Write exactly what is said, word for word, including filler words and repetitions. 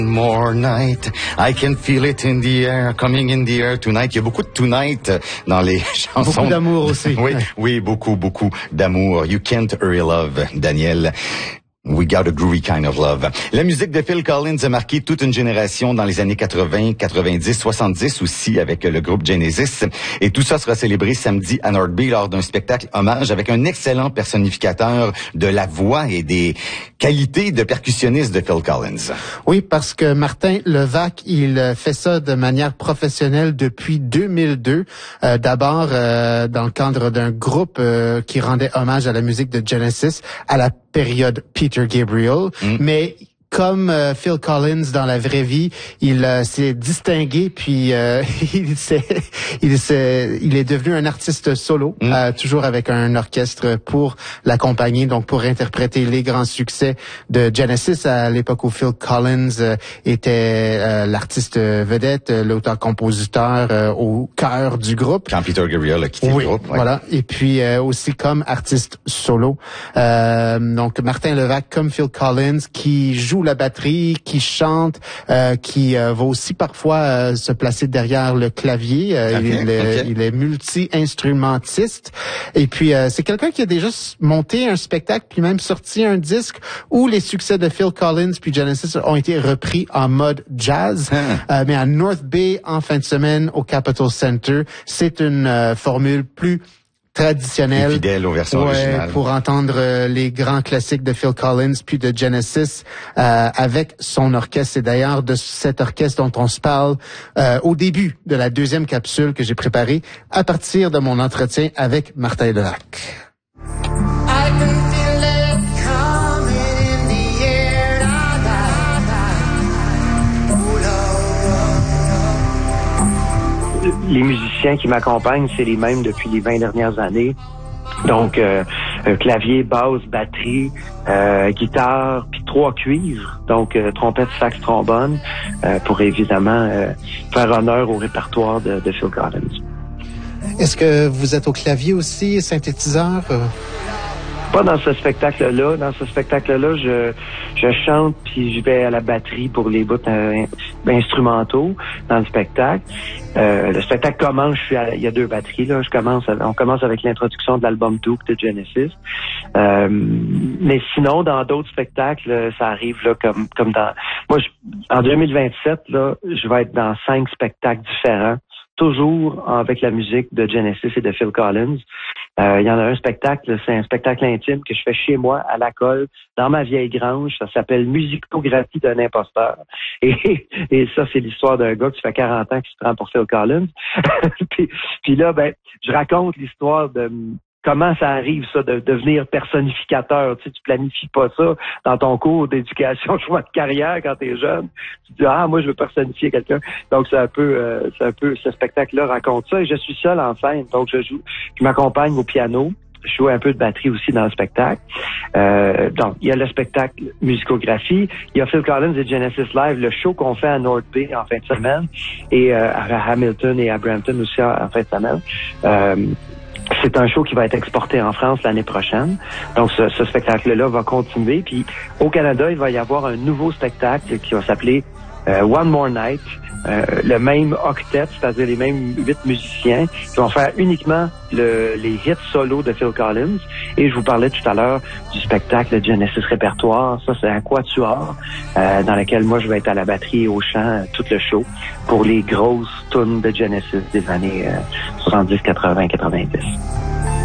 More night, I can feel it in the air, coming in the air tonight. Il y a beaucoup de tonight dans les chansons. Beaucoup d'amour aussi. Oui, oui, beaucoup, beaucoup d'amour. You can't hurry love, Daniel. We got a groovy kind of love. La musique de Phil Collins a marqué toute une génération dans les années quatre-vingts, quatre-vingt-dix, soixante-dix aussi avec le groupe Genesis. Et tout ça sera célébré samedi à North Bay lors d'un spectacle hommage avec un excellent personnificateur de la voix et des qualités de percussionniste de Phil Collins. Oui, parce que Martin Levac, il fait ça de manière professionnelle depuis deux mille deux. Euh, d'abord, euh, dans le cadre d'un groupe euh, qui rendait hommage à la musique de Genesis à la période Peter Gabriel, mm. mais comme euh, Phil Collins dans la vraie vie, il euh, s'est distingué puis euh, il s'est il s'est il est devenu un artiste solo, mm. euh, toujours avec un orchestre pour l'accompagner, donc pour interpréter les grands succès de Genesis à l'époque où Phil Collins euh, était euh, l'artiste vedette, l'auteur-compositeur euh, au cœur du groupe. Quand Peter Gabriel a quitté oui, le groupe. Ouais. Voilà, et puis euh, aussi comme artiste solo. Euh, donc Martin Levac comme Phil Collins qui joue la batterie, qui chante, euh, qui euh, va aussi parfois euh, se placer derrière le clavier. Euh, okay, il, est, okay. il est multi-instrumentiste. Et puis, euh, c'est quelqu'un qui a déjà monté un spectacle, puis même sorti un disque où les succès de Phil Collins puis Genesis ont été repris en mode jazz. Ah. Euh, mais à North Bay, en fin de semaine, au Capitol Center, c'est une euh, formule plus traditionnel, fidèle aux versions ouais, originales. Pour entendre euh, les grands classiques de Phil Collins puis de Genesis euh, avec son orchestre. C'est d'ailleurs de cet orchestre dont on se parle euh, au début de la deuxième capsule que j'ai préparée à partir de mon entretien avec Martin Levac. Les musiciens qui m'accompagnent, c'est les mêmes depuis les vingt dernières années. Donc, euh, euh, clavier, basse, batterie, euh, guitare, puis trois cuivres. Donc, euh, trompette, sax, trombone, euh, pour évidemment euh, faire honneur au répertoire de, de Phil Collins. Est-ce que vous êtes au clavier aussi, synthétiseur? Pas dans ce spectacle-là. Dans ce spectacle-là, je je chante puis je vais à la batterie pour les bouts euh, instrumentaux dans le spectacle. Euh, le spectacle commence, je suis à, il y a deux batteries là. Je commence, on commence avec l'introduction de l'album Duke de Genesis. Euh, mais sinon, dans d'autres spectacles, ça arrive là comme comme dans. Moi, je, en deux mille vingt-sept là, je vais être dans cinq spectacles différents. Toujours avec la musique de Genesis et de Phil Collins. Euh, il y en a un spectacle, c'est un spectacle intime que je fais chez moi, à la colle, dans ma vieille grange. Ça s'appelle Musicographie d'un imposteur. Et, et ça, c'est l'histoire d'un gars qui fait quarante ans qui se prend pour Phil Collins. puis, puis là, ben, je raconte l'histoire de comment ça arrive, ça, de devenir personnificateur. Tu sais, tu planifies pas ça dans ton cours d'éducation, choix de carrière quand t'es jeune. Tu dis, ah, moi, je veux personnifier quelqu'un. Donc, c'est un peu, euh, c'est un peu, ce spectacle-là raconte ça. Et je suis seul en scène. Donc, je joue, je m'accompagne au piano. Je joue un peu de batterie aussi dans le spectacle. Euh, donc, il y a le spectacle Musicographie. Il y a Phil Collins et Genesis Live, le show qu'on fait à North Bay en fin de semaine. Et euh, à Hamilton et à Brampton aussi en, en fin de semaine. Euh, C'est un show qui va être exporté en France l'année prochaine. Donc, ce, ce spectacle-là va continuer. Puis, au Canada, il va y avoir un nouveau spectacle qui va s'appeler euh, One More Night. Euh, le même octet, c'est-à-dire les mêmes huit musiciens qui vont faire uniquement le, les hits solos de Phil Collins. Et je vous parlais tout à l'heure du spectacle Genesis Répertoire. Ça, c'est un quatuor euh, dans lequel moi, je vais être à la batterie et au chant euh, tout le show pour les grosses tunes de Genesis des années euh, soixante-dix, quatre-vingts, quatre-vingt-dix.